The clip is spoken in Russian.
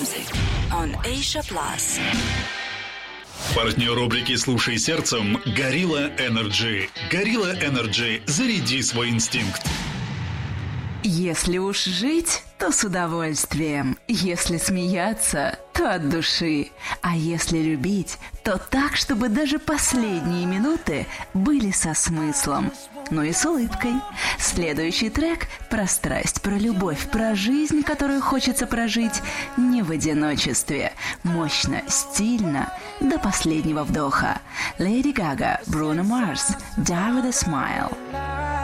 music on Asia Plus. Партнер рубрики «Слушай сердцем» – Gorilla Energy. Gorilla Energy – заряди свой инстинкт. Если уж жить, то с удовольствием. Если смеяться, то от души. А если любить, то так, чтобы даже последние минуты были со смыслом. Ну и с улыбкой. Следующий трек про страсть, про любовь, про жизнь, которую хочется прожить не в одиночестве. Мощно, стильно, до последнего вдоха. Lady Gaga, Bruno Mars, Die With A Smile.